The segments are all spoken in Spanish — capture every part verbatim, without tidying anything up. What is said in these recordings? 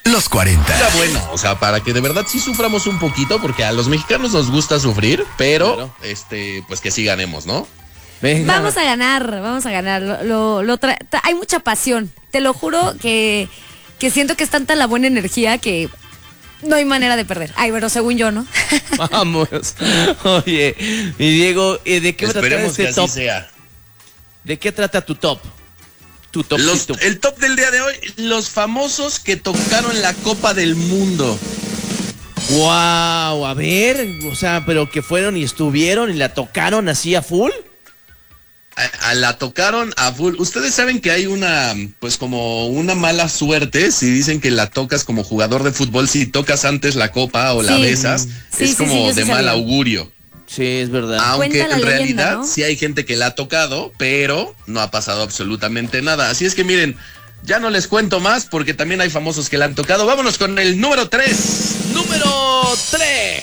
Los cuarenta. Está bueno, o sea, para que de verdad sí suframos un poquito, porque a los mexicanos nos gusta sufrir, pero, claro, este, pues que sí ganemos, ¿no? Venga. Vamos a ganar, vamos a ganar. Lo, lo, lo tra- hay mucha pasión. Te lo juro que, que siento que es tanta la buena energía que no hay manera de perder. Ay, pero según yo, ¿no? Vamos. Oye, mi Diego, ¿de qué trata este que así top? sea. ¿De qué trata tu top? Tu top. Los, el top del día de hoy, los famosos que tocaron la Copa del Mundo. Wow, a ver, o sea, pero que fueron y estuvieron y la tocaron así a full. A, a la tocaron a full. Ustedes saben que hay una, pues como una mala suerte si dicen que la tocas como jugador de fútbol, si tocas antes la copa o sí. la besas, sí, es sí, como sí, de sí mal augurio. Sí, es verdad. Aunque en leyenda, realidad ¿no? sí hay gente que la ha tocado, pero no ha pasado absolutamente nada. Así es que miren, ya no les cuento más porque también hay famosos que la han tocado. Vámonos con el número tres. Número tres.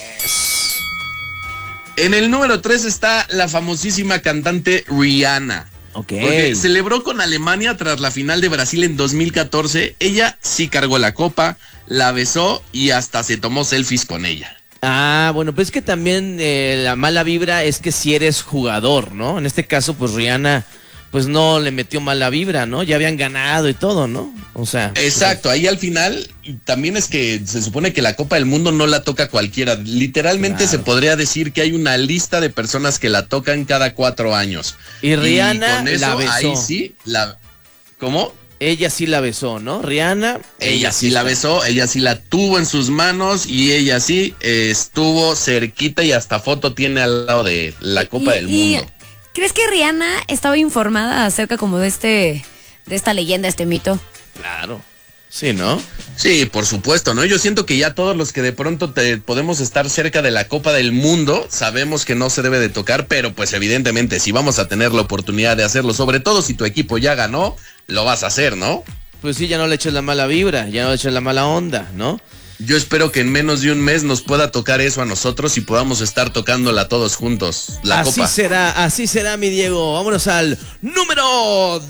En el número tres está la famosísima cantante Rihanna. Ok. Porque celebró con Alemania tras la final de Brasil en dos mil catorce. Ella sí cargó la copa, la besó y hasta se tomó selfies con ella. Ah, bueno, pues es que también eh, la mala vibra es que si eres jugador, ¿no? En este caso, pues Rihanna, pues no le metió mala vibra, ¿no? Ya habían ganado y todo, ¿no? O sea. Exacto, ahí al final también es que se supone que la Copa del Mundo no la toca cualquiera. Literalmente claro. Se podría decir que hay una lista de personas que la tocan cada cuatro años. Y Rihanna y con eso, la besó. Ahí sí, la... ¿Cómo? Ella sí la besó, ¿no? Rihanna. Ella, ella sí, sí la besó, ella sí la tuvo en sus manos y ella sí eh, estuvo cerquita y hasta foto tiene al lado de la Copa y, del y, Mundo. ¿Crees que Rihanna estaba informada acerca como de este, de esta leyenda, este mito? Claro. Sí, ¿no? Sí, por supuesto, ¿no? Yo siento que ya todos los que de pronto te podemos estar cerca de la Copa del Mundo, sabemos que no se debe de tocar, pero pues evidentemente si vamos a tener la oportunidad de hacerlo, sobre todo si tu equipo ya ganó, lo vas a hacer, ¿no? Pues sí, ya no le eches la mala vibra, ya no le eches la mala onda, ¿no? Yo espero que en menos de un mes nos pueda tocar eso a nosotros y podamos estar tocándola todos juntos, la así copa. Así será, así será, mi Diego. Vámonos al número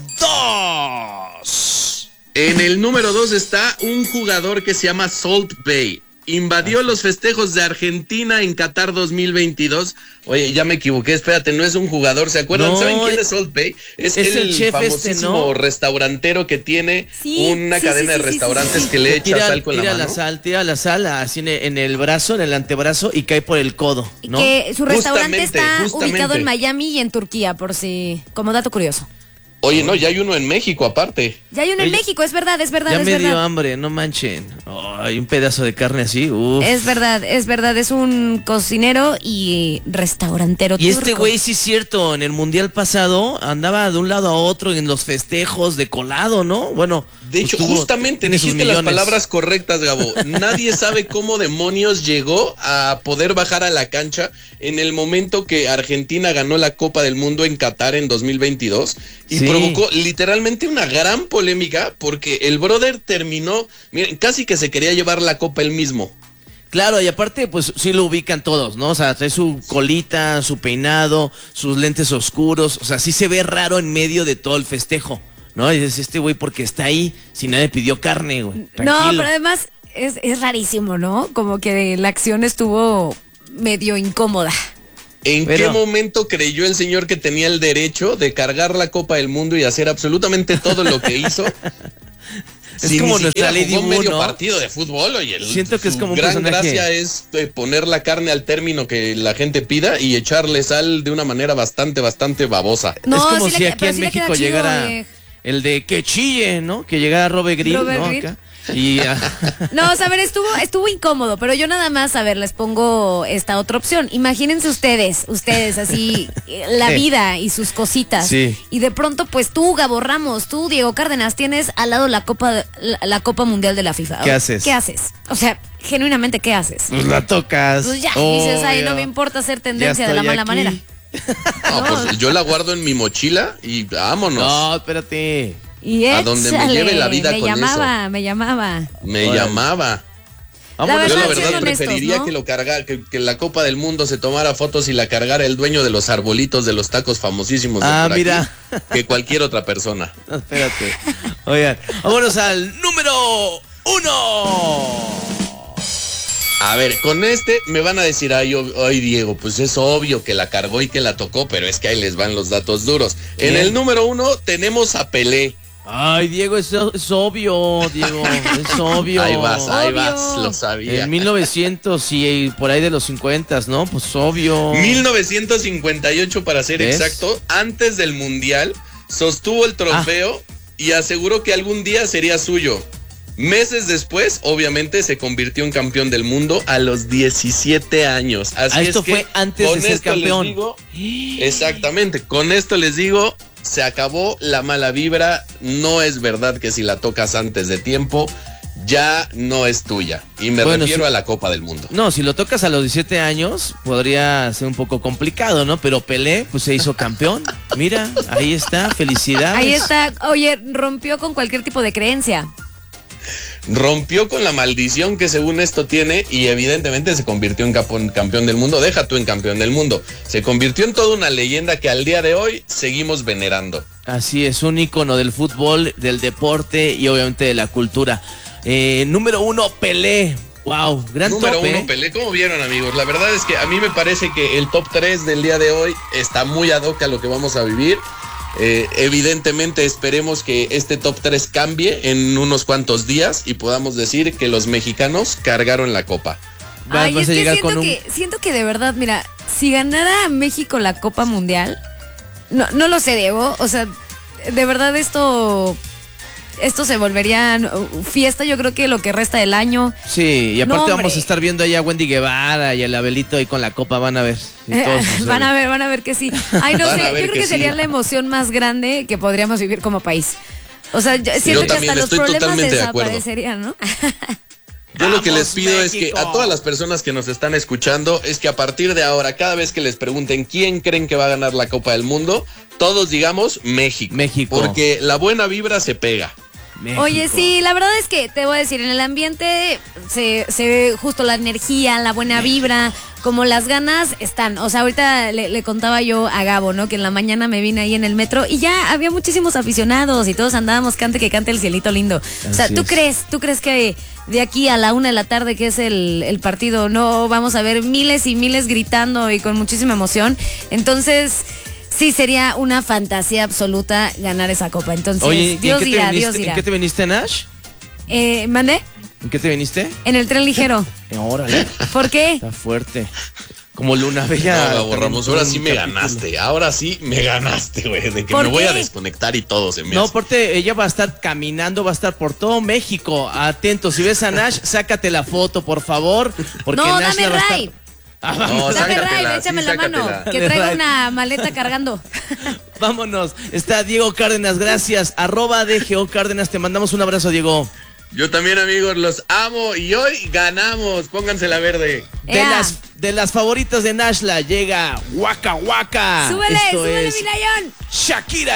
dos. En el número dos está un jugador que se llama Salt Bay. Invadió ah, los festejos de Argentina en Qatar dos mil veintidós. Oye, ya me equivoqué, espérate, no es un jugador, ¿se acuerdan? No, ¿Saben quién es Salt Bay? Es, es el, el chef famosísimo este, ¿no? restaurantero que tiene sí, una sí, cadena sí, de sí, restaurantes sí, sí. que le echa tira, sal con tira la mano. la sal, tira la sal así en el, en el brazo, en el antebrazo y cae por el codo, ¿no? Que su restaurante justamente, está justamente. ubicado en Miami y en Turquía, por si, como dato curioso. Oye, no, ya hay uno en México aparte. Ya hay uno en Oye, México, es verdad, es verdad, ya es me verdad. dio hambre, no manchen. Hay oh, un pedazo de carne así, uf. Es verdad, es verdad, es un cocinero y restaurantero Y turco. este güey sí es cierto, en el mundial pasado andaba de un lado a otro en los festejos de colado, ¿no? Bueno, de hecho, tuvo, justamente dijiste las palabras correctas, Gabo. Nadie sabe cómo demonios llegó a poder bajar a la cancha en el momento que Argentina ganó la Copa del Mundo en Qatar en dos mil veintidós y sí. Provocó literalmente una gran polémica porque el brother terminó, miren, casi que se quería llevar la copa él mismo. Claro, y aparte, pues sí lo ubican todos, ¿no? O sea, trae su colita, su peinado, sus lentes oscuros, o sea, sí se ve raro en medio de todo el festejo, ¿no? Y dices, este güey, porque está ahí, si nadie pidió carne, güey. No, pero además es, es rarísimo, ¿no? Como que la acción estuvo medio incómoda. ¿En Pero, qué momento creyó el señor que tenía el derecho de cargar la Copa del Mundo y hacer absolutamente todo lo que hizo? Es si como ni nuestra siquiera Lady jugó Wu, medio ¿no? partido de fútbol, oye, el, siento que es como un gran personaje. gracia es eh, poner la carne al término que la gente pida y echarle sal de una manera bastante, bastante babosa. No, es como sí si le, aquí en sí México chido, llegara eh. el de que chille, ¿no? Que llegara Robert Grill, Robert ¿no? Grill. Acá. Y, uh... no, o sea, a ver, estuvo, estuvo incómodo, pero yo nada más, a ver, les pongo esta otra opción. Imagínense ustedes, ustedes así, la vida y sus cositas. Sí. Y de pronto, pues tú, Gabo Ramos, tú, Diego Cárdenas, tienes al lado la Copa, la, la Copa Mundial de la FIFA. ¿Qué haces? ¿Qué haces? O sea, genuinamente, ¿qué haces? Pues la tocas. Pues ya, oh, dices, ay, ya. no me importa hacer tendencia de la mala aquí. manera. No, pues yo la guardo en mi mochila y vámonos. No, espérate. Y a donde me lleve la vida me con llamaba, eso. Me llamaba, me Bueno. llamaba. La verdad, yo la verdad siendo preferiría honestos, ¿no? que lo carga, que, que la Copa del Mundo se tomara fotos y la cargara el dueño de los arbolitos de los tacos famosísimos de Ah, por mira. aquí, que cualquier otra persona. No, espérate. Oigan, vámonos al número uno. A ver, con este me van a decir, ay, ay, Diego, pues es obvio que la cargó y que la tocó, pero es que ahí les van los datos duros. En Bien. el número uno tenemos a Pelé. Ay, Diego, es, es obvio, Diego, es obvio. Ahí vas, ahí Obvio. vas, lo sabía. En mil novecientos y por ahí de los cincuenta, ¿no? Pues obvio. mil novecientos cincuenta y ocho para ser ¿Ves? exacto, antes del Mundial, sostuvo el trofeo Ah. y aseguró que algún día sería suyo. Meses después, obviamente, se convirtió en campeón del mundo a los diecisiete años. Así Ah, es esto que fue antes con de ser esto les campeón. digo- exactamente, con esto les digo, se acabó la mala vibra. No es verdad que si la tocas antes de tiempo, ya no es tuya. Y me Bueno, refiero sí. a la Copa del Mundo. No, si lo tocas a los diecisiete años, podría ser un poco complicado, ¿no? Pero Pelé, pues se hizo campeón. Mira, ahí está, felicidades. Ahí está. Oye, rompió con cualquier tipo de creencia. Rompió con la maldición que según esto tiene y evidentemente se convirtió en campeón, campeón del mundo. Deja tú en campeón del mundo. Se convirtió en toda una leyenda que al día de hoy seguimos venerando. Así es, un ícono del fútbol, del deporte y obviamente de la cultura. Eh, número uno, Pelé. Wow, gran Número top, uno, ¿eh? Pelé. ¿Cómo vieron, amigos? La verdad es que a mí me parece que el top tres del día de hoy está muy ad hoc a lo que vamos a vivir. Eh, evidentemente esperemos que este top tres cambie en unos cuantos días y podamos decir que los mexicanos cargaron la copa. Vas, Ay, vas es a que llegar siento con un... que siento que de verdad, mira, si ganara México la Copa Mundial, no, no lo sé, Diego. O sea, de verdad esto, esto se volvería fiesta. Yo creo que lo que resta del año. Sí, y No, aparte hombre. vamos a estar viendo ahí a Wendy Guevara y al Abelito ahí con la copa, van a ver. Y Eh, todos sus- van a ver, van a ver que sí. Ay, no Van sé, a yo ver creo que que, sería sí. la emoción más grande que podríamos vivir como país. O sea, yo siento que también hasta los estoy problemas totalmente de acuerdo. desaparecerían, ¿no? Yo lo que les ¡Vamos, pido es que México! a todas las personas que nos están escuchando es que a partir de ahora, cada vez que les pregunten quién creen que va a ganar la Copa del Mundo, todos digamos México. México. Porque la buena vibra se pega. México. Oye, sí, la verdad es que te voy a decir, en el ambiente se, se ve justo la energía, la buena vibra, como las ganas están. O sea, ahorita le, le contaba yo a Gabo, ¿no? Que en la mañana me vine ahí en el metro y ya había muchísimos aficionados y todos andábamos cante que cante el cielito lindo. O sea, Así ¿tú es. crees, tú crees que de aquí a la una de la tarde, que es el, el partido, no vamos a ver miles y miles gritando y con muchísima emoción? Entonces, sí, sería una fantasía absoluta ganar esa copa. Entonces, Oye, ¿y en Dios qué te dirá, viniste- Dios dirá. ¿En qué te viniste, Nash? Eh, ¿Mandé? ¿En qué te viniste? En el tren ligero. Eh, órale, ¿Por qué? está fuerte. Como Luna Bella. No, Gabo Ramos, ahora sí me Un capítulo. ganaste. Ahora sí me ganaste, güey. De que ¿Por me voy qué? a desconectar y todo se me No, hace. aparte, ella va a estar caminando, va a estar por todo México. Atento, si ves a Nash, sácate la foto, por favor. Porque No, Nash dame la va a estar- ray. Ah, vamos. No, Dame sácatela, Ray, échame sí, la mano. sácatela. Que Dale, traigo Ray. una maleta cargando. Vámonos. Está Diego Cárdenas, gracias. Arroba D G O Cárdenas, te mandamos un abrazo, Diego. Yo también, amigos, los amo y hoy ganamos. Pónganse la verde. De Ea. las, de las favoritas de Nashla llega Waka Waka. Súbele, Esto súbele, es mi Lion. Shakira.